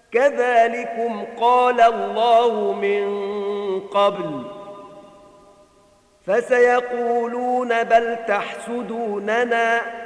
كذلكم قال الله من قبل فسيقولون بل تحسدوننا